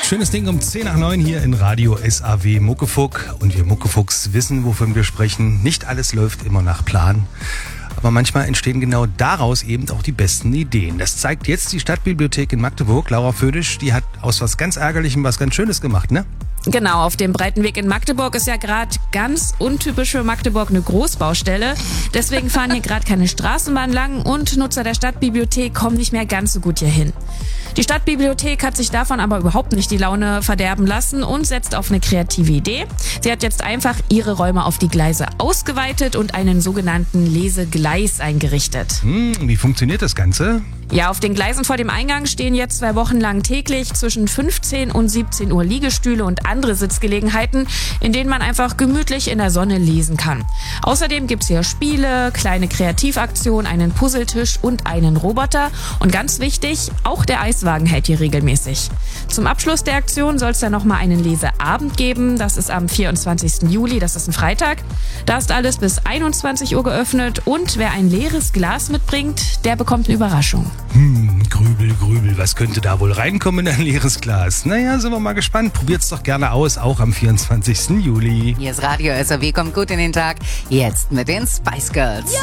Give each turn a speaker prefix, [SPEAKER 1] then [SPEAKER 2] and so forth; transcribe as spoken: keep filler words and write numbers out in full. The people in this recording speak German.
[SPEAKER 1] Schönes Ding um zehn nach neun hier in Radio S A W Muckefuck. Und wir Muckefucks wissen, wovon wir sprechen. Nicht alles läuft immer nach Plan. Aber manchmal entstehen genau daraus eben auch die besten Ideen. Das zeigt jetzt die Stadtbibliothek in Magdeburg. Laura Födisch, die hat aus was ganz Ärgerlichem was ganz Schönes gemacht, ne?
[SPEAKER 2] Genau, auf dem Breitenweg in Magdeburg ist ja gerade ganz untypisch für Magdeburg eine Großbaustelle. Deswegen fahren hier gerade keine Straßenbahn lang und Nutzer der Stadtbibliothek kommen nicht mehr ganz so gut hier hin. Die Stadtbibliothek hat sich davon aber überhaupt nicht die Laune verderben lassen und setzt auf eine kreative Idee. Sie hat jetzt einfach ihre Räume auf die Gleise ausgeweitet und einen sogenannten Lesegleis eingerichtet.
[SPEAKER 1] Hm, wie funktioniert das Ganze?
[SPEAKER 2] Ja, auf den Gleisen vor dem Eingang stehen jetzt zwei Wochen lang täglich zwischen fünfzehn und siebzehn Uhr Liegestühle und andere Sitzgelegenheiten, in denen man einfach gemütlich in der Sonne lesen kann. Außerdem gibt's hier Spiele, kleine Kreativaktionen, einen Puzzletisch und einen Roboter. Und ganz wichtig, auch der Eiswagen hält hier regelmäßig. Zum Abschluss der Aktion soll es dann nochmal einen Leseabend geben. Das ist am vierundzwanzigsten Juli, das ist ein Freitag. Da ist alles bis einundzwanzig Uhr geöffnet und wer ein leeres Glas mitbringt, der bekommt eine Überraschung.
[SPEAKER 1] Hm, Grübel, Grübel, was könnte da wohl reinkommen in ein leeres Glas? Naja, sind wir mal gespannt. Probiert's doch gerne aus, auch am vierundzwanzigsten Juli.
[SPEAKER 3] Hier ist Radio S A W, kommt gut in den Tag. Jetzt mit den Spice Girls. Ja.